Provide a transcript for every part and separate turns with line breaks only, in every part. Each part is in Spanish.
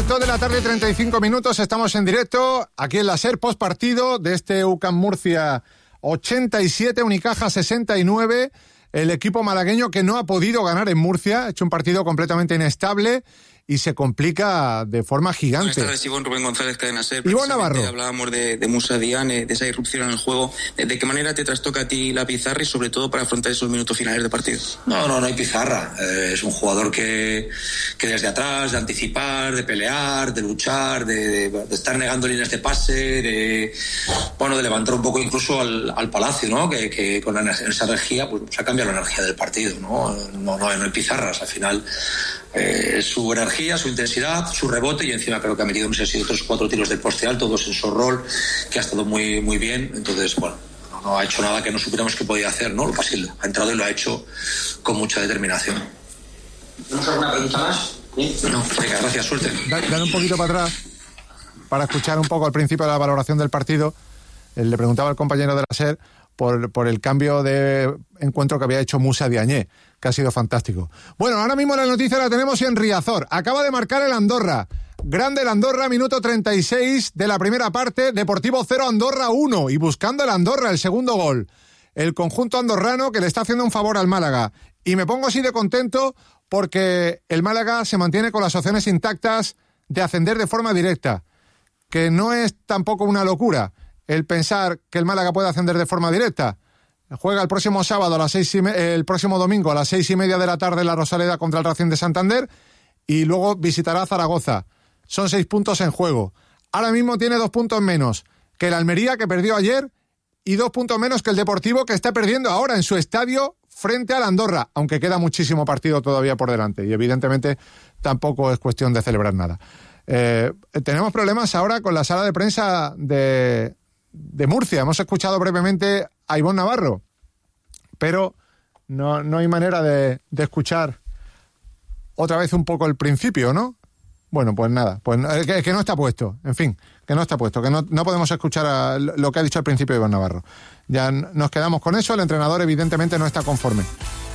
las 2 de la tarde, 35 minutos, estamos en directo aquí en la SER, post partido de este UCAM Murcia 87, Unicaja 69, el equipo malagueño que no ha podido ganar en Murcia, ha hecho un partido completamente inestable y se complica de forma gigante.
Buenas tardes, Ivonne, Rubén González, Cadena SER.
Ivonne Navarro.
Hablábamos de Musa Diagne, de esa irrupción en el juego. ¿De qué manera te trastoca a ti la pizarra y sobre todo para afrontar esos minutos finales de partido?
No hay pizarra. Es un jugador que desde atrás, de anticipar, de pelear, de luchar, de estar negando líneas de pase, de levantar un poco incluso al Palacio, ¿no? Que con esa energía pues ha cambiado la energía del partido, ¿no? No hay pizarras. Al final su energía, su intensidad, su rebote, y encima creo que ha metido, no sé si otros 4 tiros del poste alto, 2 en su rol, que ha estado muy, muy bien. Entonces, no ha hecho nada que no supiéramos que podía hacer, ¿no? Lo fácil, ha entrado y lo ha hecho con mucha determinación.
¿Tenemos alguna pregunta más?
¿Sí? No, venga, gracias, suerte.
Dale un poquito para atrás para escuchar un poco al principio de la valoración del partido. Le preguntaba al compañero de la SER por el cambio de encuentro que había hecho Musa Diagne, que ha sido fantástico. Bueno, ahora mismo la noticia la tenemos en Riazor. Acaba de marcar el Andorra. Grande el Andorra, minuto 36 de la primera parte. Deportivo 0, Andorra 1. Y buscando el Andorra, el segundo gol. El conjunto andorrano que le está haciendo un favor al Málaga. Y me pongo así de contento porque el Málaga se mantiene con las opciones intactas de ascender de forma directa. Que no es tampoco una locura el pensar que el Málaga puede ascender de forma directa. Juega el próximo sábado el próximo domingo a las 6:30 de la tarde en la Rosaleda contra el Racing de Santander y luego visitará Zaragoza. Son 6 puntos en juego. Ahora mismo tiene 2 puntos menos que el Almería, que perdió ayer, y 2 puntos menos que el Deportivo, que está perdiendo ahora en su estadio frente al Andorra, aunque queda muchísimo partido todavía por delante y evidentemente tampoco es cuestión de celebrar nada. Tenemos problemas ahora con la sala de prensa de Murcia. Hemos escuchado brevemente a Ivonne Navarro, pero no hay manera de escuchar otra vez un poco el principio, ¿no? Bueno, pues nada, pues que no está puesto, en fin, que no está puesto, que no podemos escuchar lo que ha dicho al principio Ivonne Navarro. Ya nos quedamos con eso. El entrenador evidentemente no está conforme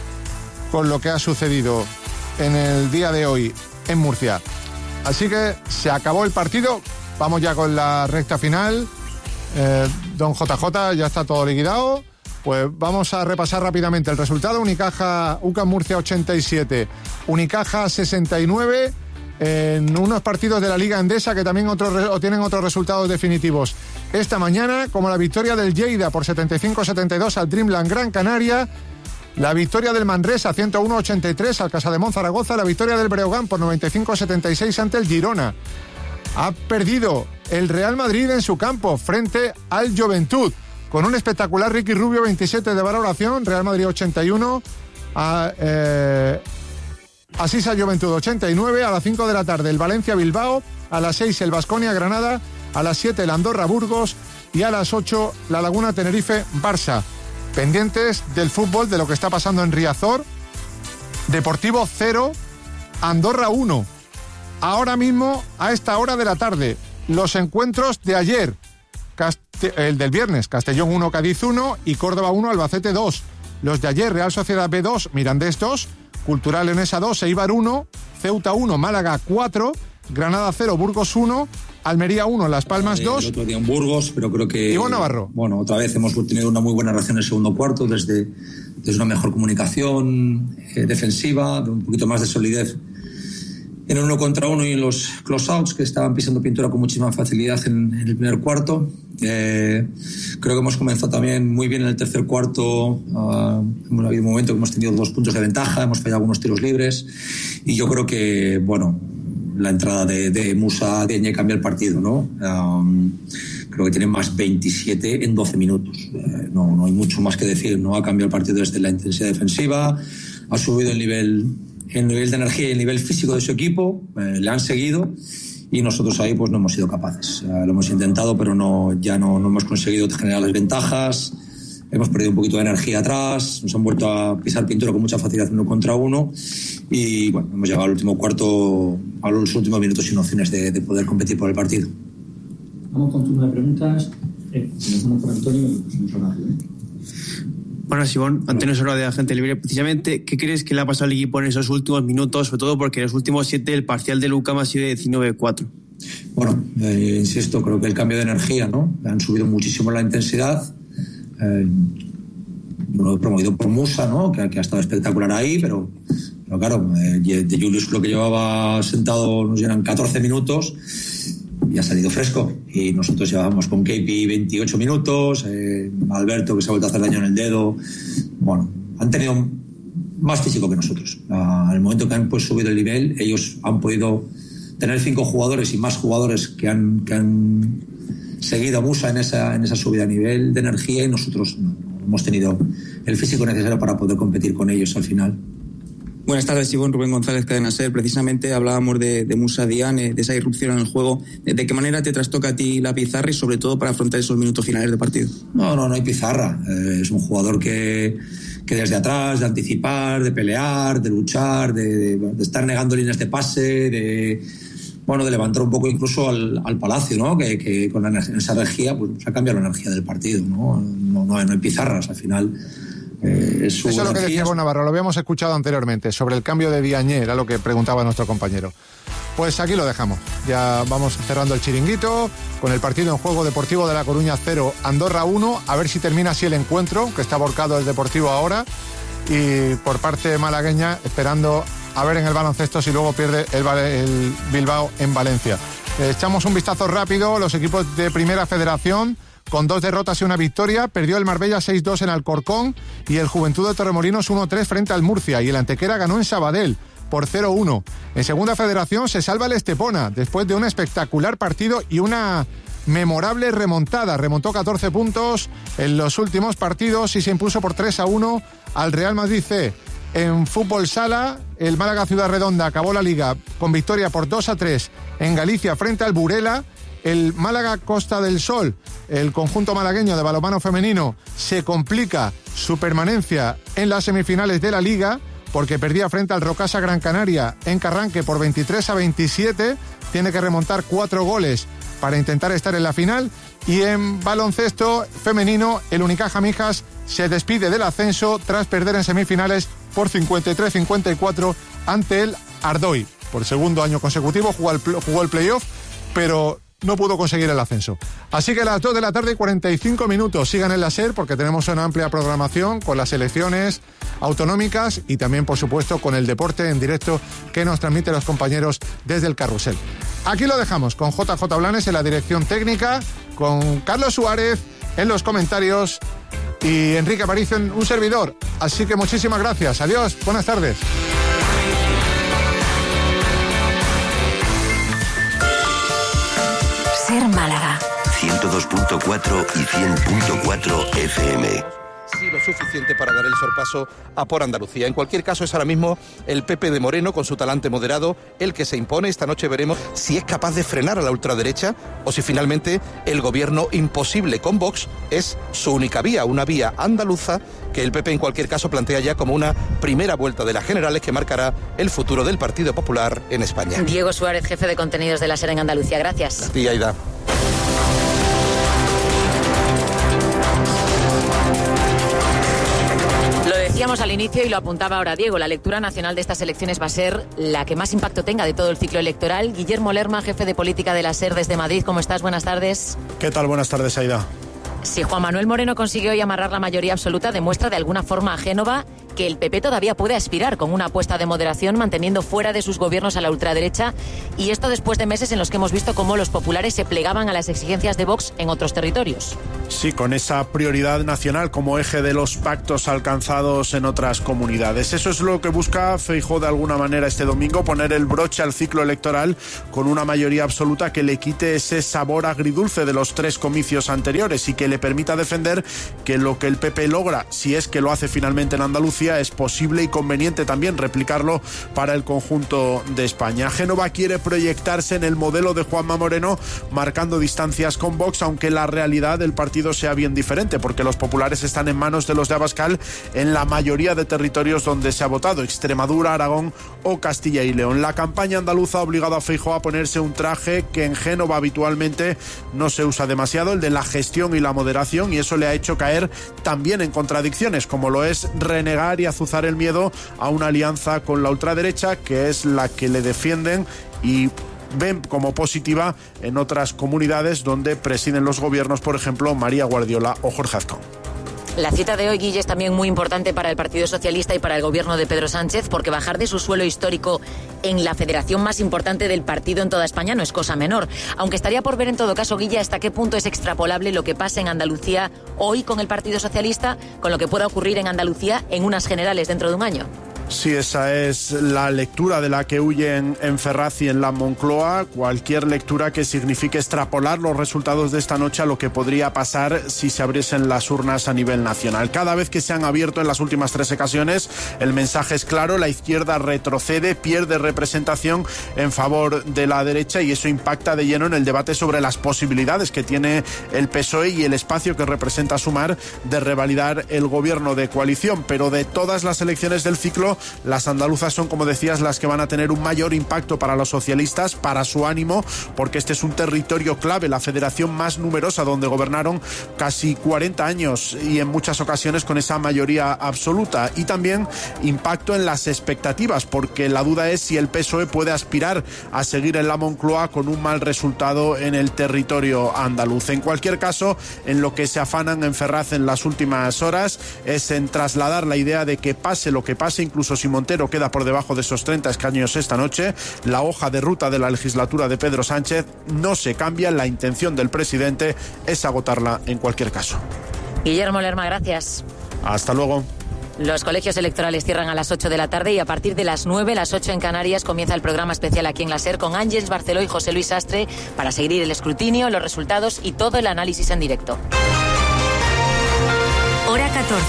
con lo que ha sucedido en el día de hoy en Murcia. Así que se acabó el partido, vamos ya con la recta final. Don JJ, ya está todo liquidado. Pues vamos a repasar rápidamente el resultado. UCAM Murcia 87, Unicaja 69, en unos partidos de la Liga Endesa que también tienen otros resultados definitivos esta mañana, como la victoria del Lleida por 75-72 al Dreamland Gran Canaria, la victoria del Manresa 101-83 al Casademont Zaragoza, la victoria del Breogán por 95-76 ante el Girona. Ha perdido el Real Madrid en su campo frente al Joventut, con un espectacular Ricky Rubio 27 de valoración, Real Madrid 81, Asís al Joventut 89, a las 5 de la tarde el Valencia Bilbao, a las 6 el Baskonia Granada, a las 7 el Andorra Burgos y a las 8 la Laguna Tenerife Barça. Pendientes del fútbol, de lo que está pasando en Riazor. Deportivo 0, Andorra 1. Ahora mismo, a esta hora de la tarde, los encuentros de ayer. El del viernes, Castellón 1, Cádiz 1 y Córdoba 1, Albacete 2. Los de ayer, Real Sociedad B 2, Mirandés 2, Cultural Leonesa 2, Eibar 1, Ceuta 1, Málaga 4, Granada 0, Burgos 1, Almería 1, Las Palmas 2.
El otro día en Burgos, pero creo que...
Ivonne Navarro.
Bueno, otra vez hemos tenido una muy buena relación en el segundo cuarto, desde una mejor comunicación defensiva, un poquito más de solidez en el 1 contra 1 y en los close-outs, que estaban pisando pintura con muchísima facilidad en el primer cuarto. Creo que hemos comenzado también muy bien en el tercer cuarto. Hemos habido un momento que hemos tenido 2 puntos de ventaja, hemos fallado algunos tiros libres y yo creo que, la entrada de Musa Diagne cambia el partido, ¿no? Creo que tiene más 27 en 12 minutos. No hay mucho más que decir, ¿no? Ha cambiado el partido desde la intensidad defensiva, ha subido el nivel de energía y el nivel físico de su equipo, le han seguido y nosotros ahí pues no hemos sido capaces. Lo hemos intentado, pero no hemos conseguido generar las ventajas. Hemos perdido un poquito de energía atrás, nos han vuelto a pisar pintura con mucha facilidad 1 contra 1 y hemos llegado al último cuarto, a los últimos minutos sin opciones de poder competir por el partido.
Vamos con turno de preguntas. Comenzamos por Antonio y pues rápido.
Bueno, Simón, Antonio Soro de Agente Libre. Precisamente, ¿qué crees que le ha pasado al equipo en esos últimos minutos? Sobre todo porque en los últimos 7 el parcial de Lucam ha sido de 19-4.
Bueno, insisto, creo que el cambio de energía, ¿no? Han subido muchísimo la intensidad. Promovido por Musa, ¿no? Que ha estado espectacular ahí, pero claro, de Julius creo que llevaba sentado, nos llevan 14 minutos y ha salido fresco. Y nosotros llevábamos con Kepi 28 minutos, Alberto que se ha vuelto a hacer daño en el dedo. Bueno, han tenido más físico que nosotros. Al momento que han pues, subido el nivel, ellos han podido tener 5 jugadores y más jugadores que han seguido a Musa en esa subida a nivel de energía, y nosotros no hemos tenido el físico necesario para poder competir con ellos al final.
Buenas tardes, Ivonne. Rubén González, Cadena SER. Precisamente hablábamos de Musa Diagne, de esa irrupción en el juego. ¿De qué manera te trastoca a ti la pizarra y sobre todo para afrontar esos minutos finales de partido?
No hay pizarra. Es un jugador que desde atrás, de anticipar, de pelear, de luchar, de estar negando líneas de pase, de levantar un poco incluso al Palacio, ¿no? Que con esa energía pues ha cambiado la energía del partido, ¿no? No hay pizarras, al final.
Eso es lo que decía Navarro, lo habíamos escuchado anteriormente, sobre el cambio de Diagne, era lo que preguntaba nuestro compañero. Pues aquí lo dejamos, ya vamos cerrando el chiringuito, con el partido en juego. Deportivo de La Coruña 0, Andorra 1, a ver si termina así el encuentro, que está volcado el Deportivo ahora, y por parte malagueña, esperando a ver en el baloncesto si luego pierde el Bilbao en Valencia. Echamos un vistazo rápido, los equipos de Primera Federación, con 2 derrotas y 1 victoria. Perdió el Marbella 6-2 en Alcorcón y el Juventud de Torremolinos 1-3 frente al Murcia, y el Antequera ganó en Sabadell por 0-1. En Segunda Federación se salva el Estepona después de un espectacular partido y una memorable remontada. Remontó 14 puntos en los últimos partidos y se impuso por 3-1 al Real Madrid C. En fútbol sala, el Málaga Ciudad Redonda acabó la liga con victoria por 2-3 en Galicia frente al Burela. El Málaga Costa del Sol, el conjunto malagueño de balonmano femenino, se complica su permanencia en las semifinales de la Liga porque perdía frente al Rocasa Gran Canaria en Carranque por 23-27. Tiene que remontar 4 goles para intentar estar en la final. Y en baloncesto femenino, el Unicaja Mijas se despide del ascenso tras perder en semifinales por 53-54 ante el Ardoy. Por segundo año consecutivo jugó el playoff, pero no pudo conseguir el ascenso. Así que a las 2 de la tarde y 45 minutos sigan en la SER, porque tenemos una amplia programación con las elecciones autonómicas y también, por supuesto, con el deporte en directo que nos transmiten los compañeros desde el Carrusel. Aquí lo dejamos con JJ Blanes en la dirección técnica, con Carlos Suárez en los comentarios y Enrique Aparicio en un servidor. Así que muchísimas gracias. Adiós. Buenas tardes.
SER Málaga 102.4 y 100.4 FM.
Sí, lo suficiente para dar el sorpaso a por Andalucía. En cualquier caso, es ahora mismo el PP de Moreno, con su talante moderado, el que se impone. Esta noche veremos si es capaz de frenar a la ultraderecha o si finalmente el gobierno imposible con Vox es su única vía, una vía andaluza que el PP en cualquier caso plantea ya como una primera vuelta de las generales que marcará el futuro del Partido Popular en España.
Diego Suárez, jefe de contenidos de la SER en Andalucía. Gracias.
A ti, Aida.
Decíamos al inicio y lo apuntaba ahora Diego, la lectura nacional de estas elecciones va a ser la que más impacto tenga de todo el ciclo electoral. Guillermo Lerma, jefe de política de la SER desde Madrid, ¿cómo estás? Buenas tardes.
¿Qué tal? Buenas tardes, Aida.
Si Juan Manuel Moreno consiguió hoy amarrar la mayoría absoluta, demuestra de alguna forma a Génova que el PP todavía puede aspirar con una apuesta de moderación, manteniendo fuera de sus gobiernos a la ultraderecha, y esto después de meses en los que hemos visto cómo los populares se plegaban a las exigencias de Vox en otros territorios.
Sí, con esa prioridad nacional como eje de los pactos alcanzados en otras comunidades. Eso es lo que busca Feijóo de alguna manera este domingo, poner el broche al ciclo electoral con una mayoría absoluta que le quite ese sabor agridulce de los 3 comicios anteriores y que le permita defender que lo que el PP logra, si es que lo hace finalmente en Andalucía, Andalucía, es posible y conveniente también replicarlo para el conjunto de España. Génova quiere proyectarse en el modelo de Juanma Moreno, marcando distancias con Vox, aunque la realidad del partido sea bien diferente, porque los populares están en manos de los de Abascal en la mayoría de territorios donde se ha votado: Extremadura, Aragón o Castilla y León. La campaña andaluza ha obligado a Feijóo a ponerse un traje que en Génova habitualmente no se usa demasiado, el de la gestión y la moderación, y eso le ha hecho caer también en contradicciones, como lo es renegar y azuzar el miedo a una alianza con la ultraderecha, que es la que le defienden y ven como positiva en otras comunidades donde presiden los gobiernos, por ejemplo, María Guardiola o Jorge Azcón.
La cita de hoy, Guille, es también muy importante para el Partido Socialista y para el gobierno de Pedro Sánchez, porque bajar de su suelo histórico en la federación más importante del partido en toda España no es cosa menor. Aunque estaría por ver en todo caso, Guille, hasta qué punto es extrapolable lo que pasa en Andalucía hoy con el Partido Socialista con lo que pueda ocurrir en Andalucía en unas generales dentro de un año.
Sí, esa es la lectura de la que huyen en Ferraz y en la Moncloa. Cualquier lectura que signifique extrapolar los resultados de esta noche a lo que podría pasar si se abriesen las urnas a nivel nacional. Cada vez que se han abierto en las últimas 3 ocasiones, el mensaje es claro: la izquierda retrocede, pierde representación en favor de la derecha, y eso impacta de lleno en el debate sobre las posibilidades que tiene el PSOE y el espacio que representa Sumar de revalidar el gobierno de coalición. Pero de todas las elecciones del ciclo, las andaluzas son, como decías, las que van a tener un mayor impacto para los socialistas, para su ánimo, porque este es un territorio clave, la federación más numerosa, donde gobernaron casi 40 años y en muchas ocasiones con esa mayoría absoluta. Y también impacto en las expectativas, porque la duda es si el PSOE puede aspirar a seguir en la Moncloa con un mal resultado en el territorio andaluz. En cualquier caso, en lo que se afanan en Ferraz en las últimas horas es en trasladar la idea de que pase lo que pase, incluso si Montero queda por debajo de esos 30 escaños esta noche, la hoja de ruta de la legislatura de Pedro Sánchez no se cambia. La intención del presidente es agotarla en cualquier caso.
Guillermo Lerma, gracias.
Hasta luego.
Los colegios electorales cierran a las 8 de la tarde y a partir de las 9, las 8 en Canarias, comienza el programa especial aquí en la SER con Ángeles Barceló y José Luis Sastre para seguir el escrutinio, los resultados y todo el análisis en directo.
Hora 14.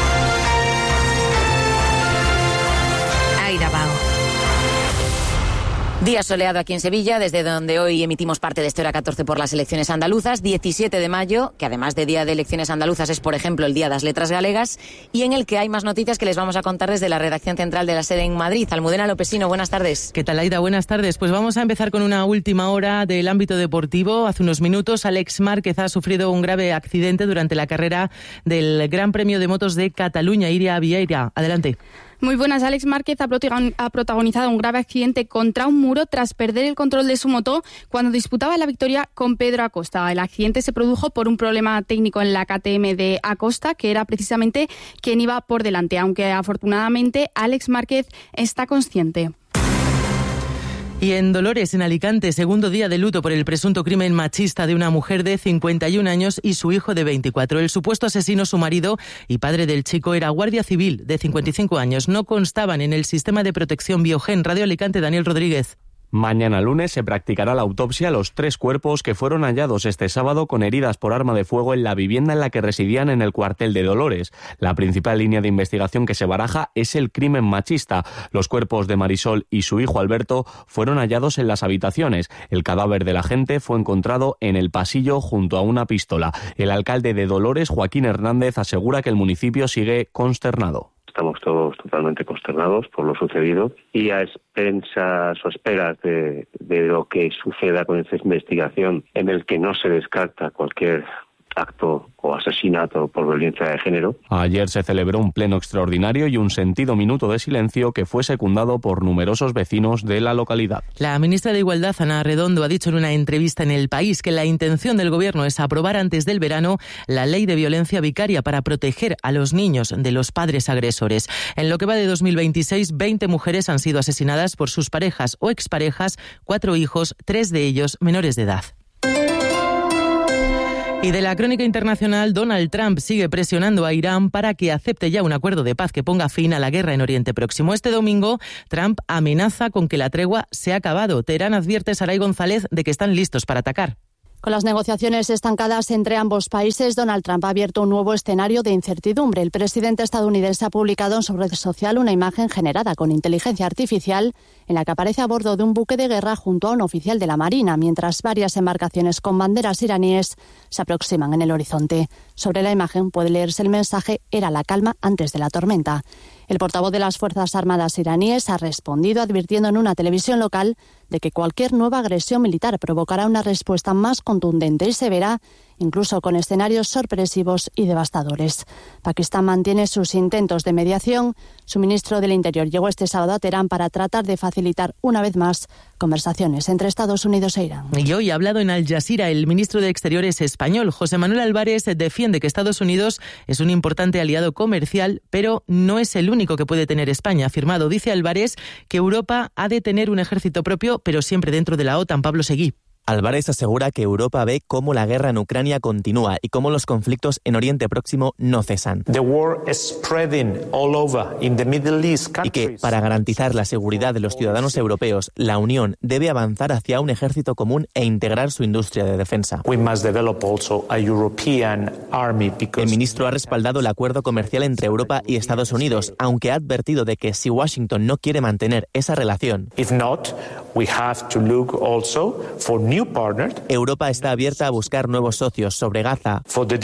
Día soleado aquí en Sevilla, desde donde hoy emitimos parte de esta hora 14 por las elecciones andaluzas. 17 de mayo, que además de Día de Elecciones Andaluzas es, por ejemplo, el Día de las Letras Galegas, y en el que hay más noticias que les vamos a contar desde la redacción central de la SER en Madrid. Almudena Lopesino, buenas tardes.
¿Qué tal, Aida? Buenas tardes. Pues vamos a empezar con una última hora del ámbito deportivo. Hace unos minutos, Alex Márquez ha sufrido un grave accidente durante la carrera del Gran Premio de Motos de Cataluña. Iria Vieira, adelante.
Muy buenas. Alex Márquez ha protagonizado un grave accidente contra un muro tras perder el control de su moto cuando disputaba la victoria con Pedro Acosta. El accidente se produjo por un problema técnico en la KTM de Acosta, que era precisamente quien iba por delante, aunque afortunadamente Alex Márquez está consciente.
Y en Dolores, en Alicante, segundo día de luto por el presunto crimen machista de una mujer de 51 años y su hijo de 24. El supuesto asesino, su marido y padre del chico, era guardia civil de 55 años. No constaban en el sistema de protección Biogen. Radio Alicante, Daniel Rodríguez.
Mañana lunes se practicará la autopsia a los 3 cuerpos que fueron hallados este sábado con heridas por arma de fuego en la vivienda en la que residían en el cuartel de Dolores. La principal línea de investigación que se baraja es el crimen machista. Los cuerpos de Marisol y su hijo Alberto fueron hallados en las habitaciones. El cadáver del agente fue encontrado en el pasillo junto a una pistola. El alcalde de Dolores, Joaquín Hernández, asegura que el municipio sigue consternado.
Estamos todos totalmente consternados por lo sucedido y a expensas o esperas de lo que suceda con esta investigación, en el que no se descarta cualquier acto o asesinato por violencia de género.
Ayer se celebró un pleno extraordinario y un sentido minuto de silencio que fue secundado por numerosos vecinos de la localidad.
La ministra de Igualdad, Ana Redondo, ha dicho en una entrevista en El País que la intención del Gobierno es aprobar antes del verano la ley de violencia vicaria para proteger a los niños de los padres agresores. En lo que va de 2026, 20 mujeres han sido asesinadas por sus parejas o exparejas, 4 hijos, 3 de ellos menores de edad. Y de la crónica internacional, Donald Trump sigue presionando a Irán para que acepte ya un acuerdo de paz que ponga fin a la guerra en Oriente Próximo. Este domingo, Trump amenaza con que la tregua se ha acabado. Teherán advierte, Saray González, de que están listos para atacar.
Con las negociaciones estancadas entre ambos países, Donald Trump ha abierto un nuevo escenario de incertidumbre. El presidente estadounidense ha publicado en su red social una imagen generada con inteligencia artificial en la que aparece a bordo de un buque de guerra junto a un oficial de la Marina, mientras varias embarcaciones con banderas iraníes se aproximan en el horizonte. Sobre la imagen puede leerse el mensaje «Era la calma antes de la tormenta». El portavoz de las Fuerzas Armadas iraníes ha respondido advirtiendo en una televisión local de que cualquier nueva agresión militar provocará una respuesta más contundente y severa, incluso con escenarios sorpresivos y devastadores. Pakistán mantiene sus intentos de mediación. Su ministro del Interior llegó este sábado a Teherán para tratar de facilitar una vez más conversaciones entre Estados Unidos e Irán.
Y hoy ha hablado en Al Jazeera el ministro de Exteriores español, José Manuel Álvarez, defiende que Estados Unidos es un importante aliado comercial, pero no es el único que puede tener España. Afirmado, dice Álvarez, que Europa ha de tener un ejército propio, pero siempre dentro de la OTAN. Pablo Seguí.
Álvarez asegura que Europa ve cómo la guerra en Ucrania continúa y cómo los conflictos en Oriente Próximo no cesan. Y que, para garantizar la seguridad de los ciudadanos europeos, la Unión debe avanzar hacia un ejército común e integrar su industria de defensa. El ministro ha respaldado el acuerdo comercial entre Europa y Estados Unidos, aunque ha advertido de que si Washington no quiere mantener esa relación, Europa está abierta a buscar nuevos socios sobre Gaza.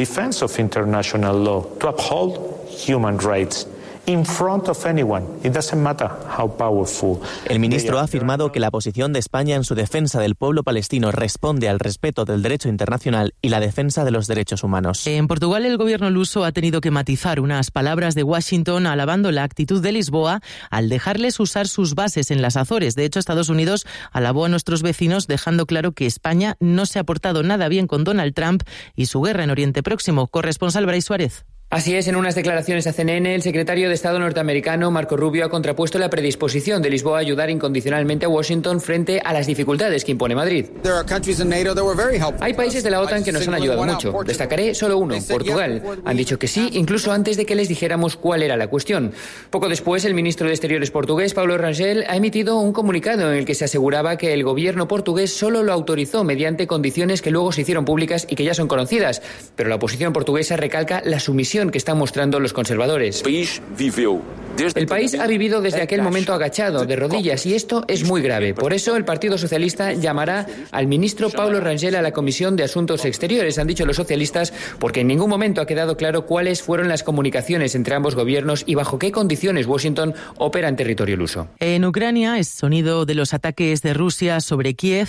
El ministro ha afirmado que la posición de España en su defensa del pueblo palestino responde al respeto del derecho internacional y la defensa de los derechos humanos.
En Portugal, el gobierno luso ha tenido que matizar unas palabras de Washington alabando la actitud de Lisboa al dejarles usar sus bases en las Azores. De hecho, Estados Unidos alabó a nuestros vecinos dejando claro que España no se ha portado nada bien con Donald Trump y su guerra en Oriente Próximo. Corresponsal Brais Suárez.
Así es, en unas declaraciones a CNN, el secretario de Estado norteamericano, Marco Rubio, ha contrapuesto la predisposición de Lisboa a ayudar incondicionalmente a Washington frente a las dificultades que impone Madrid. Hay países de la OTAN que nos han ayudado mucho. Destacaré solo uno, Portugal. Han dicho que sí, incluso antes de que les dijéramos cuál era la cuestión. Poco después, el ministro de Exteriores portugués, Paulo Rangel, ha emitido un comunicado en el que se aseguraba que el gobierno portugués solo lo autorizó mediante condiciones que luego se hicieron públicas y que ya son conocidas. Pero la oposición portuguesa recalca la sumisión que están mostrando los conservadores. El país ha vivido desde aquel momento agachado, de rodillas, y esto es muy grave. Por eso el Partido Socialista llamará al ministro Paulo Rangel a la Comisión de Asuntos Exteriores, han dicho los socialistas, porque en ningún momento ha quedado claro cuáles fueron las comunicaciones entre ambos gobiernos y bajo qué condiciones Washington opera en territorio luso.
En Ucrania, es sonido de los ataques de Rusia sobre Kiev.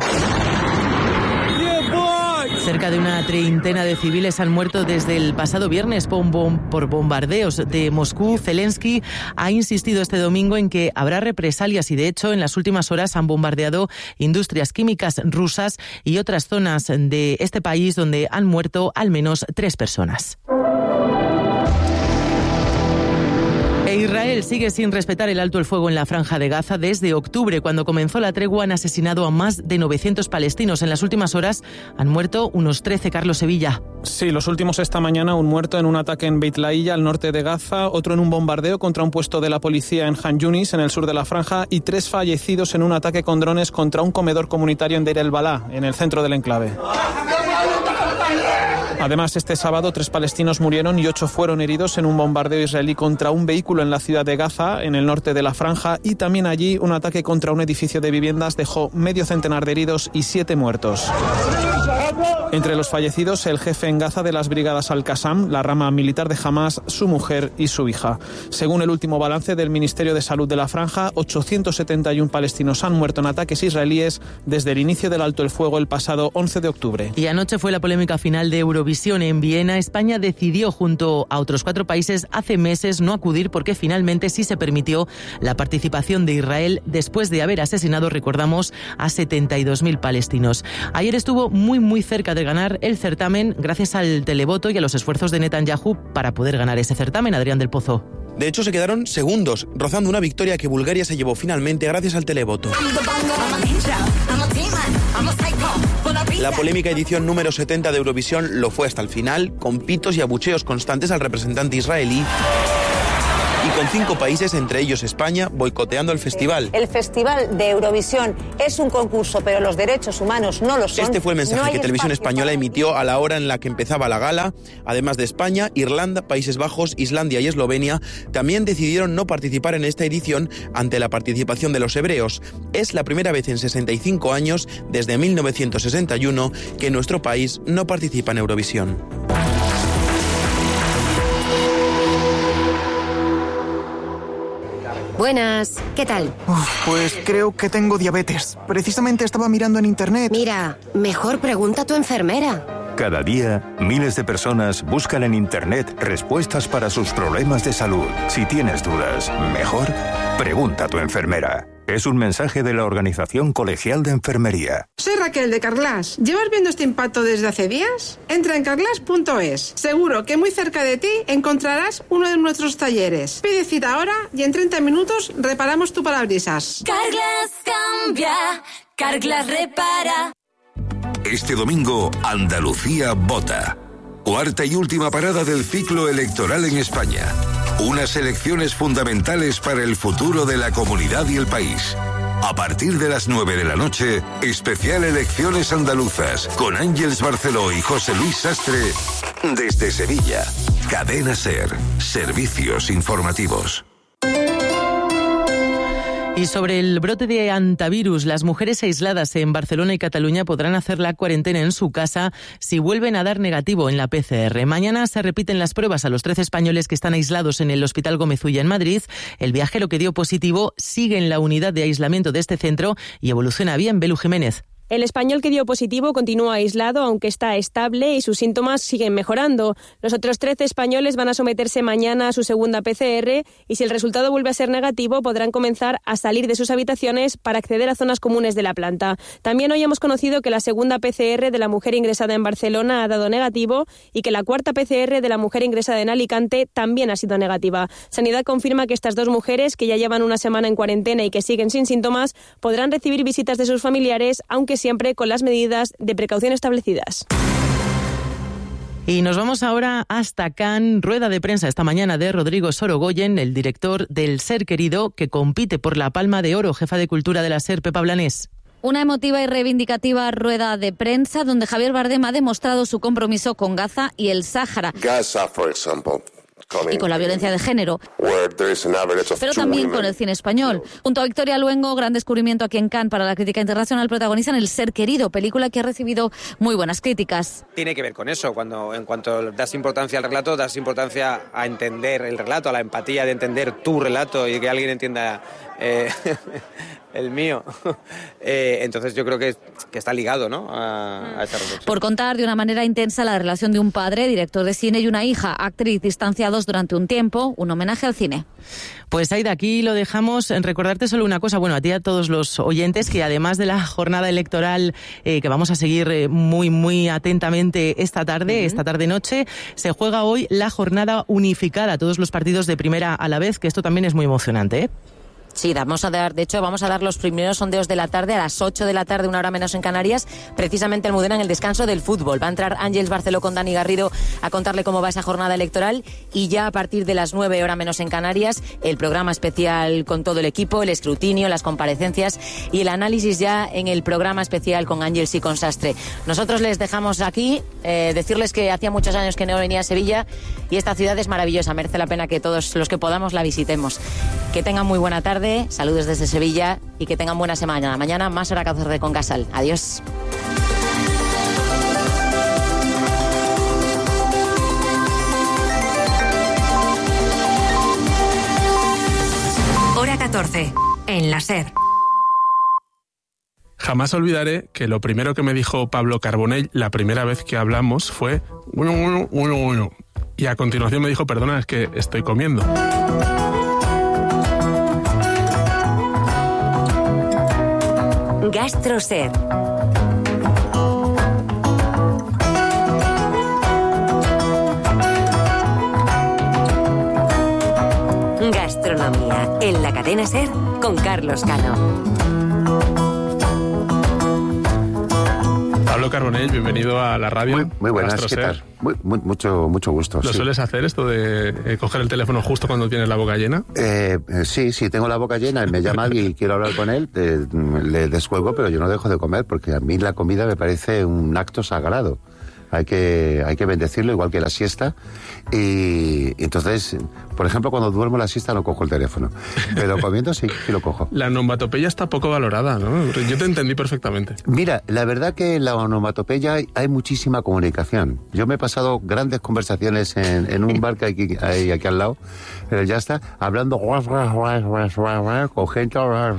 Cerca de una treintena de civiles han muerto desde el pasado viernes por bombardeos de Moscú. Zelensky ha insistido este domingo en que habrá represalias y, de hecho, en las últimas horas han bombardeado industrias químicas rusas y otras zonas de este país donde han muerto al menos 3 personas. Israel sigue sin respetar el alto el fuego en la Franja de Gaza. Desde octubre, cuando comenzó la tregua, han asesinado a más de 900 palestinos. En las últimas horas han muerto unos 13. Carlos Sevilla.
Sí, los últimos esta mañana, un muerto en un ataque en Beit Lahiya, al norte de Gaza, otro en un bombardeo contra un puesto de la policía en Han Yunis, en el sur de la Franja, y 3 fallecidos en un ataque con drones contra un comedor comunitario en Deir el-Balá, en el centro del enclave. Además, este sábado 3 palestinos murieron y 8 fueron heridos en un bombardeo israelí contra un vehículo en la ciudad de Gaza, en el norte de la Franja, y también allí un ataque contra un edificio de viviendas dejó medio centenar de heridos y 7 muertos. Entre los fallecidos, el jefe en Gaza de las brigadas Al-Qassam, la rama militar de Hamas, su mujer y su hija. Según el último balance del Ministerio de Salud de la Franja, 871 palestinos han muerto en ataques israelíes desde el inicio del alto el fuego el pasado 11 de octubre.
Y anoche fue la polémica final de Eurovisión en Viena. España decidió, junto a otros 4 países, hace meses no acudir porque finalmente sí se permitió la participación de Israel después de haber asesinado, recordamos, a 72.000 palestinos. Ayer estuvo muy cerca de ganar el certamen gracias al televoto y a los esfuerzos de Netanyahu para poder ganar ese certamen. Adrián del Pozo.
De hecho, se quedaron segundos, rozando una victoria que Bulgaria se llevó finalmente gracias al televoto. La polémica edición número 70 de Eurovisión lo fue hasta el final, con pitos y abucheos constantes al representante israelí y con 5 países, entre ellos España, boicoteando el festival.
El Festival de Eurovisión es un concurso, pero los derechos humanos no lo son.
Este fue el mensaje que Televisión Española emitió a la hora en la que empezaba la gala. Además de España, Irlanda, Países Bajos, Islandia y Eslovenia también decidieron no participar en esta edición ante la participación de los hebreos. Es la primera vez en 65 años, desde 1961, que nuestro país no participa en Eurovisión.
Buenas, ¿qué tal?
Pues creo que tengo diabetes. Precisamente estaba mirando en internet.
Mira, mejor pregunta a tu enfermera.
Cada día, miles de personas buscan en internet respuestas para sus problemas de salud. Si tienes dudas, mejor pregunta a tu enfermera. Es un mensaje de la Organización Colegial de Enfermería.
Soy Raquel de Carglass. ¿Llevas viendo este impacto desde hace días? Entra en carglass.es. Seguro que muy cerca de ti encontrarás uno de nuestros talleres. Pide cita ahora y en 30 minutos reparamos tu parabrisas.
Carglass cambia, Carglass repara.
Este domingo, Andalucía vota. Cuarta y última parada del ciclo electoral en España. Unas elecciones fundamentales para el futuro de la comunidad y el país. A partir de las 9 de la noche, especial Elecciones Andaluzas, con Ángeles Barceló y José Luis Sastre, desde Sevilla. Cadena SER, servicios informativos.
Y sobre el brote de hantavirus, las mujeres aisladas en Barcelona y Cataluña podrán hacer la cuarentena en su casa si vuelven a dar negativo en la PCR. Mañana se repiten las pruebas a los 13 españoles que están aislados en el Hospital Gómez Ulla en Madrid. El viajero que dio positivo sigue en la unidad de aislamiento de este centro y evoluciona bien. Belu Jiménez.
El español que dio positivo continúa aislado, aunque está estable y sus síntomas siguen mejorando. Los otros 13 españoles van a someterse mañana a su segunda PCR y si el resultado vuelve a ser negativo podrán comenzar a salir de sus habitaciones para acceder a zonas comunes de la planta. También hoy hemos conocido que la segunda PCR de la mujer ingresada en Barcelona ha dado negativo y que la cuarta PCR de la mujer ingresada en Alicante también ha sido negativa. Sanidad confirma que estas dos mujeres, que ya llevan una semana en cuarentena y que siguen sin síntomas, podrán recibir visitas de sus familiares, aunque siempre con las medidas de precaución establecidas.
Y nos vamos ahora hasta Cannes. Rueda de prensa esta mañana de Rodrigo Sorogoyen, el director del Ser Querido, que compite por la Palma de Oro. Jefa de Cultura de la Ser, Pepa Blanés.
Una emotiva y reivindicativa rueda de prensa donde Javier Bardem ha demostrado su compromiso con Gaza y el Sáhara.
Gaza, por ejemplo.
Y con la violencia de género, pero también con el cine español. Junto a Victoria Luengo, gran descubrimiento aquí en Cannes para la crítica internacional, protagonizan El Ser Querido, película que ha recibido muy buenas críticas.
Tiene que ver con eso, en cuanto das importancia al relato, das importancia a entender el relato, a la empatía de entender tu relato y que alguien entienda el mío. Entonces yo creo que está ligado, ¿no?, a esa reflexión.
Por contar de una manera intensa la relación de un padre, director de cine, y una hija, actriz, distanciados durante un tiempo, un homenaje al cine.
Pues Aida, aquí lo dejamos. En recordarte solo una cosa, bueno, a ti y a todos los oyentes, que además de la jornada electoral que vamos a seguir muy, muy atentamente esta tarde-noche, se juega hoy la jornada unificada, todos los partidos de primera a la vez, que esto también es muy emocionante, ¿eh?
Sí, vamos a dar los primeros sondeos de la tarde a las 8 de la tarde, una hora menos en Canarias, precisamente Almudena, en el descanso del fútbol. Va a entrar Ángeles Barceló con Dani Garrido a contarle cómo va esa jornada electoral y ya a partir de las 9, hora menos en Canarias, el programa especial con todo el equipo, el escrutinio, las comparecencias y el análisis ya en el programa especial con Ángeles y con Sastre. Nosotros les dejamos aquí, decirles que hacía muchos años que no venía a Sevilla y esta ciudad es maravillosa, merece la pena que todos los que podamos la visitemos. Que tengan muy buena tarde. Saludos desde Sevilla y que tengan buena semana. Mañana más Hora 14 con Casal. Adiós.
Hora 14 en la SER.
Jamás olvidaré que lo primero que me dijo Pablo Carbonell la primera vez que hablamos fue bueno. Y a continuación me dijo, perdona, es que estoy comiendo.
GastroSer. Gastronomía en la cadena SER con Carlos Cano.
Pablo Pablo Carbonell, bienvenido a la radio.
Muy buenas, ¿qué tal? Mucho gusto.
¿Lo sueles hacer esto de coger el teléfono justo cuando tienes la boca llena?
Sí, tengo la boca llena, me llama alguien y quiero hablar con él, le descuelgo, pero yo no dejo de comer, porque a mí la comida me parece un acto sagrado. Hay que bendecirlo, igual que la siesta. Y entonces, por ejemplo, cuando duermo la siesta no cojo el teléfono, pero comiendo sí lo cojo.
La onomatopeya está poco valorada, ¿no? Yo te entendí perfectamente.
Mira, la verdad que en la onomatopeya hay muchísima comunicación. Yo me he pasado grandes conversaciones en un bar que hay aquí al lado, ya está, hablando con gente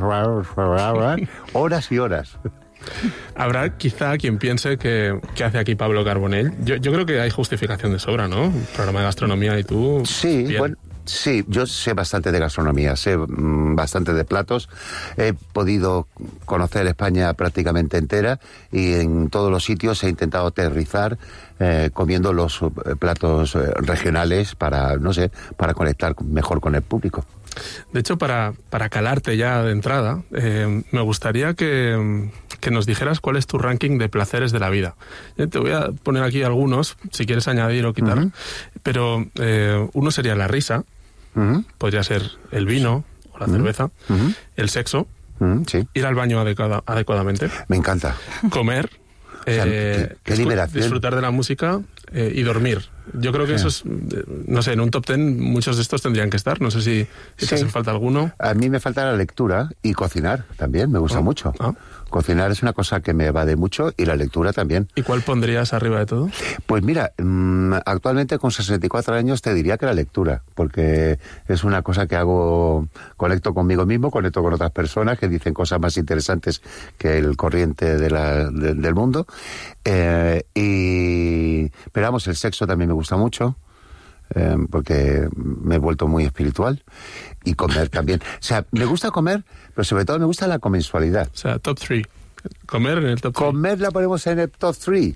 horas y horas.
Habrá quizá quien piense que hace aquí Pablo Carbonell. Yo creo que hay justificación de sobra, ¿no? Un programa de gastronomía y tú...
Sí,
bien.
Bueno, sí, yo sé bastante de gastronomía, sé bastante de platos. He podido conocer España prácticamente entera y en todos los sitios he intentado aterrizar comiendo los platos regionales para conectar mejor con el público.
De hecho, para calarte ya de entrada, me gustaría que nos dijeras cuál es tu ranking de placeres de la vida. Te voy a poner aquí algunos, si quieres añadir o quitar, pero uno sería la risa, podría ser el vino o la cerveza, el sexo, ir al baño adecuadamente.
Me encanta.
Comer,
qué liberación.
Disfrutar de la música y dormir. Yo creo que eso es, no sé, en un top 10 muchos de estos tendrían que estar. No sé si te hace falta alguno.
A mí me falta la lectura y cocinar también, me gusta mucho. Cocinar es una cosa que me evade mucho y la lectura también.
¿Y cuál pondrías arriba de todo?
Pues mira, actualmente con 64 años te diría que la lectura, porque es una cosa que hago, conecto conmigo mismo, conecto con otras personas que dicen cosas más interesantes que el corriente del mundo. Pero vamos, el sexo también me gusta mucho. Porque me he vuelto muy espiritual, y comer también. O sea, me gusta comer, pero sobre todo me gusta la comensualidad.
O sea, top 3. Comer en el top 3.
Comer la ponemos en el top 3.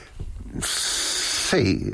Sí,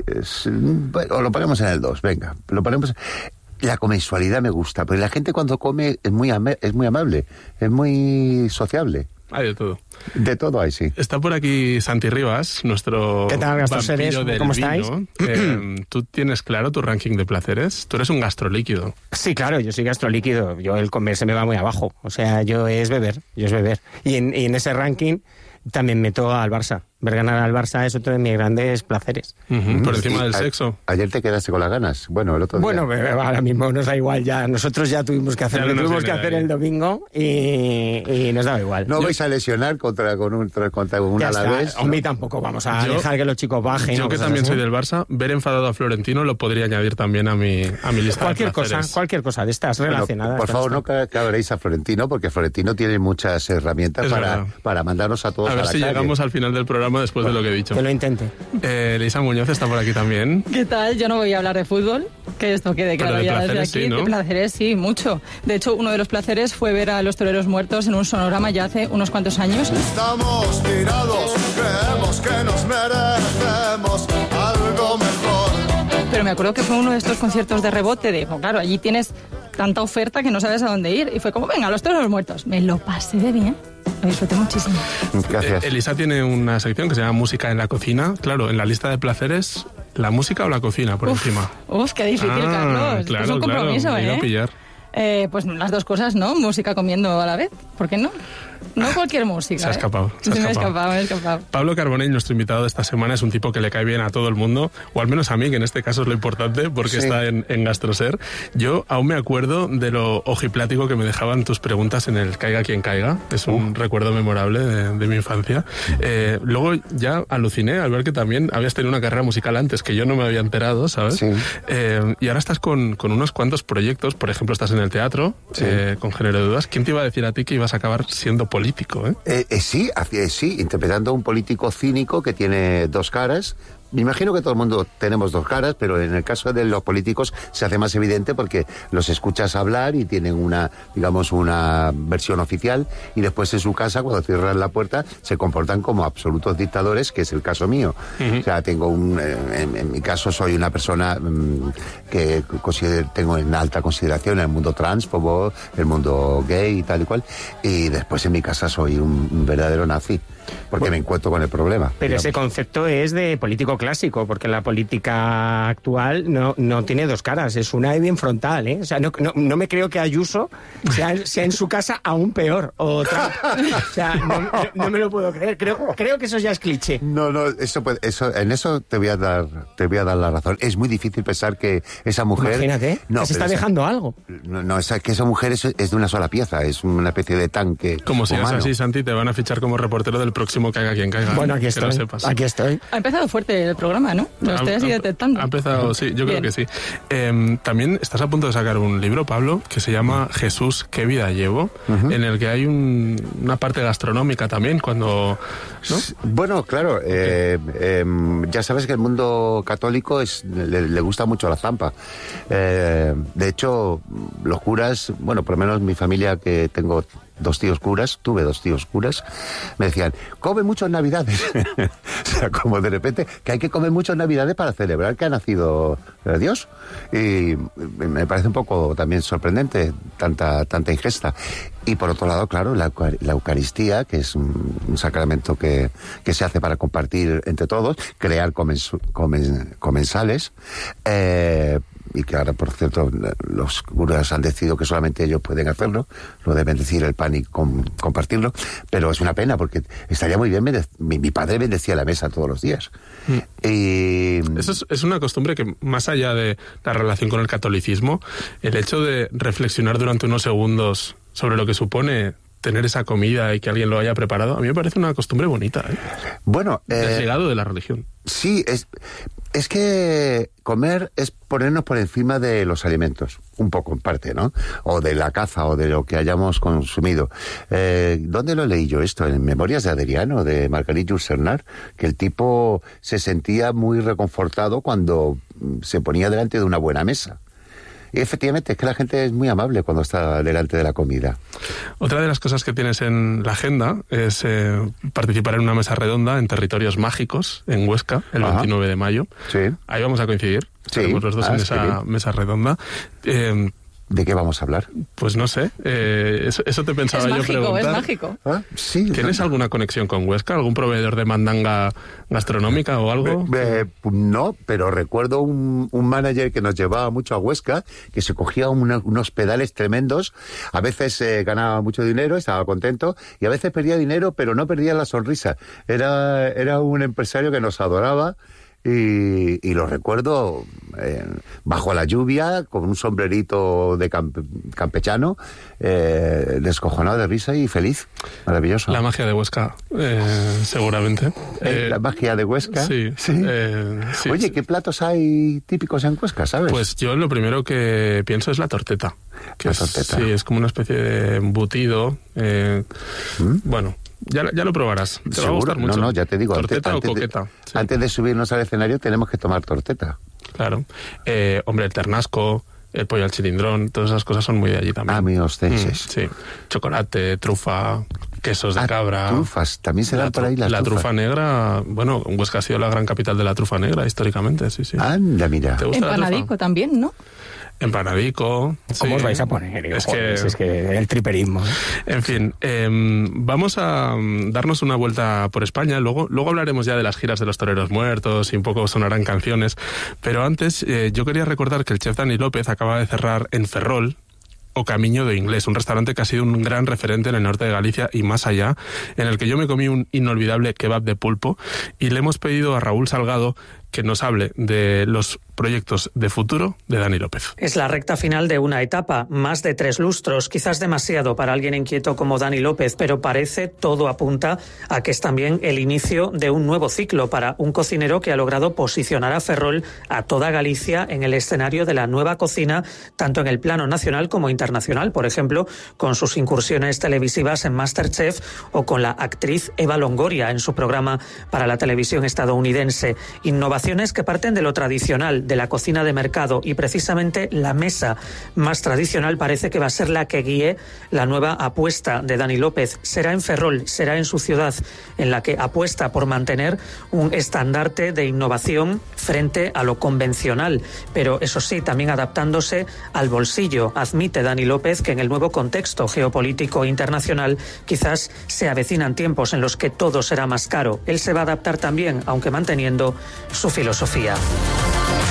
o lo ponemos en el 2, venga. Lo ponemos. La comensualidad me gusta, porque la gente cuando come es muy amable, es muy sociable.
Hay de todo.
De todo hay, sí.
Está por aquí Santi Rivas, nuestro
¿qué tal, gastroseres?
¿Cómo
estáis?
¿Tú tienes claro tu ranking de placeres? Tú eres un gastrolíquido.
Sí, claro, yo soy gastrolíquido. Yo el comer se me va muy abajo. O sea, yo es beber. Y en ese ranking también meto al Barça. Ver ganar al Barça es otro de mis grandes placeres.
Por encima del sexo.
Ayer te quedaste con las ganas. Bueno, el otro día.
Bueno, ahora mismo nos da igual ya. Nosotros ya tuvimos que hacer el domingo y nos daba igual.
No vais a lesionar contra un Alavés.
A mí tampoco vamos a dejar que los chicos bajen.
Yo que también soy del Barça, ver enfadado a Florentino lo podría añadir también a mi lista
cualquier
de placeres.
Cualquier cosa de estas relacionadas.
Por favor, no cabréis a Florentino, porque Florentino tiene muchas herramientas para mandarnos a todos a la calle.
A ver si llegamos al final del programa después de lo que he dicho.
Que lo intente.
Elisa Muñoz está por aquí también.
¿Qué tal? Yo no voy a hablar de fútbol, que esto quede claro ya desde aquí.
Sí, ¿no?
De placeres, sí, mucho. De hecho, uno de los placeres fue ver a los toreros muertos en un sonorama ya hace unos cuantos años.
Estamos tirados, creemos que nos merecemos algo mejor.
Pero me acuerdo que fue uno de estos conciertos de rebote claro, allí tienes tanta oferta que no sabes a dónde ir. Y fue como, venga, los toreros muertos. Me lo pasé de bien. Lo disfruté muchísimo.
Gracias.
Elisa tiene una sección que se llama Música en la cocina. Claro, en la lista de placeres, ¿la música o la cocina por encima?
Qué difícil, Carlos.
Claro,
es un compromiso,
me iba a pillar.
Pues las dos cosas, ¿no? Música comiendo a la vez. ¿Por qué no? No cualquier música.
Se ha escapado.
Me he escapado.
Pablo Carbonell, nuestro invitado de esta semana, es un tipo que le cae bien a todo el mundo, o al menos a mí, que en este caso es lo importante, porque está en Gastroser. Yo aún me acuerdo de lo ojiplático que me dejaban tus preguntas en el Caiga quien caiga. Es un recuerdo memorable de mi infancia. Luego ya aluciné al ver que también habías tenido una carrera musical antes, que yo no me había enterado, ¿sabes?
Sí.
Y ahora estás con unos cuantos proyectos. Por ejemplo, estás en el teatro, con Género de Dudas. ¿Quién te iba a decir a ti que ibas a acabar siendo político?
Sí, interpretando a un político cínico que tiene dos caras. Me imagino que todo el mundo tenemos dos caras, pero en el caso de los políticos se hace más evidente porque los escuchas hablar y tienen una versión oficial, y después en su casa, cuando cierran la puerta, se comportan como absolutos dictadores, que es el caso mío. O sea, en mi caso soy una persona que tengo en alta consideración el mundo transfobo, el mundo gay y tal y cual, y después en mi casa soy un verdadero nazi. porque me encuentro con el problema.
Pero ese concepto es de político clásico, porque la política actual no tiene dos caras, es una y bien frontal, ¿eh? O sea, no me creo que Ayuso sea en su casa aún peor. O sea, no me lo puedo creer. Creo que eso ya es cliché.
No, en eso te voy a dar la razón. Es muy difícil pensar que esa mujer...
Imagínate, se está dejando algo.
No, es que esa mujer es de una sola pieza, es una especie de tanque.
Como si
humano.
es así, Santi, te van a fichar como reportero del próximo Caiga quien caiga.
Bueno, aquí estoy.
Que lo sepas.
Aquí estoy.
Ha empezado fuerte el programa, ¿no? Lo estoy así detectando.
Ha empezado, sí, yo creo que sí. También estás a punto de sacar un libro, Pablo, que se llama Jesús, ¿qué vida llevo? En el que hay una parte gastronómica también, cuando... ¿no?
Bueno, claro, ya sabes que el mundo católico le gusta mucho la zampa. De hecho, los curas, bueno, por lo menos mi familia, que tengo tuve dos tíos curas, me decían, come mucho en Navidades. O sea, como de repente, que hay que comer mucho en Navidades para celebrar que ha nacido Dios. Y me parece un poco también sorprendente tanta ingesta. Y por otro lado, claro, la Eucaristía, que es un sacramento que se hace para compartir entre todos, crear comensales, y que ahora, por cierto, los curas han decidido que solamente ellos pueden hacerlo, lo de bendecir el pan y compartirlo, pero es una pena porque estaría muy bien, mi padre bendecía la mesa todos los días. Y...
Eso es una costumbre que, más allá de la relación con el catolicismo, el hecho de reflexionar durante unos segundos sobre lo que supone tener esa comida y que alguien lo haya preparado, a mí me parece una costumbre bonita, ¿eh?
Bueno,
desligado de la religión.
Sí, es que comer es ponernos por encima de los alimentos, un poco en parte, ¿no? O de la caza o de lo que hayamos consumido. ¿Dónde lo leí yo esto? En Memorias de Adriano, de Marguerite Yourcenar, que el tipo se sentía muy reconfortado cuando se ponía delante de una buena mesa. Y efectivamente, es que la gente es muy amable cuando está delante de la comida.
Otra de las cosas que tienes en la agenda es participar en una mesa redonda en Territorios Mágicos, en Huesca, el 29 de mayo.
Sí.
Ahí vamos a coincidir. Estaremos los dos en esa mesa redonda.
¿De qué vamos a hablar?
Pues no sé, eso te pensaba yo preguntar.
Es mágico.
Sí.
¿Tienes alguna conexión con Huesca? ¿Algún proveedor de mandanga gastronómica o algo?
No, pero recuerdo un manager que nos llevaba mucho a Huesca, que se cogía unos pedales tremendos, a veces ganaba mucho dinero, estaba contento, y a veces perdía dinero, pero no perdía la sonrisa. Era un empresario que nos adoraba. Y lo recuerdo bajo la lluvia, con un sombrerito de campechano, descojonado de risa y feliz. Maravilloso.
La magia de Huesca, seguramente.
La magia de Huesca.
Sí.
Sí.
Sí.
Oye, ¿qué platos hay típicos en Huesca, sabes?
Pues yo lo primero que pienso es la torteta.
torteta.
Sí, es como una especie de embutido. Bueno, ya lo probarás. Te va a gustar mucho.
No, ya te digo.
¿Torteta o coqueta? Sí.
Antes de subirnos al escenario tenemos que tomar torteta.
Claro. Hombre, el ternasco, el pollo al chilindrón, todas esas cosas son muy de allí también.
Ah, muy ostenses.
Sí. Chocolate, trufa, quesos de cabra.
Trufas, también se dan por ahí las
trufas. La
trufas.
trufa negra, bueno, Huesca ha sido la gran capital de la trufa negra históricamente, sí.
Anda, mira.
¿Te gusta
Empanadico también, ¿no?
Empanadico.
¿Cómo os vais a poner? Es que el triperismo.
En fin, vamos a darnos una vuelta por España. Luego hablaremos ya de las giras de los toreros muertos y un poco sonarán canciones. Pero antes, yo quería recordar que el chef Dani López acaba de cerrar en Ferrol o Camiño do Inglés, un restaurante que ha sido un gran referente en el norte de Galicia y más allá, en el que yo me comí un inolvidable kebab de pulpo y le hemos pedido a Raúl Salgado que nos hable de los proyectos de futuro de Dani López.
Es la recta final de una etapa, más de 3 lustros, quizás demasiado para alguien inquieto como Dani López, pero todo apunta a que es también el inicio de un nuevo ciclo para un cocinero que ha logrado posicionar a Ferrol, a toda Galicia, en el escenario de la nueva cocina, tanto en el plano nacional como internacional, por ejemplo, con sus incursiones televisivas en MasterChef o con la actriz Eva Longoria en su programa para la televisión estadounidense. Innovación Innovaciones que parten de lo tradicional, de la cocina de mercado, y precisamente la mesa más tradicional parece que va a ser la que guíe la nueva apuesta de Dani López. Será en Ferrol, será en su ciudad, en la que apuesta por mantener un estandarte de innovación frente a lo convencional, pero eso sí, también adaptándose al bolsillo. Admite Dani López que en el nuevo contexto geopolítico internacional quizás se avecinan tiempos en los que todo será más caro. Él se va a adaptar también, aunque manteniendo su filosofía.